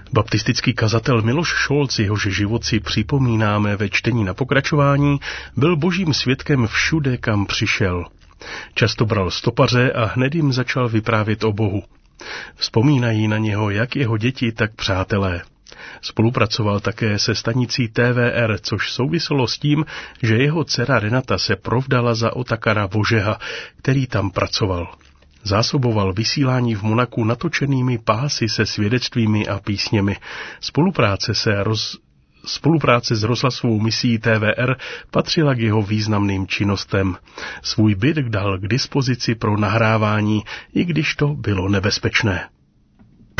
Baptistický kazatel Miloš Šolc, jehož život si připomínáme ve čtení na pokračování, byl božím svědkem všude, kam přišel. Často bral stopaře a hned jim začal vyprávět o Bohu. Vzpomínají na něho jak jeho děti, tak přátelé. Spolupracoval také se stanicí TVR, což souviselo s tím, že jeho dcera Renata se provdala za Otakara Vožeha, který tam pracoval. Zásoboval vysílání v Monaku natočenými pásy se svědectvími a písněmi. Spolupráce s rozhlasovou misií TVR patřila k jeho významným činnostem. Svůj byt dal k dispozici pro nahrávání, i když to bylo nebezpečné.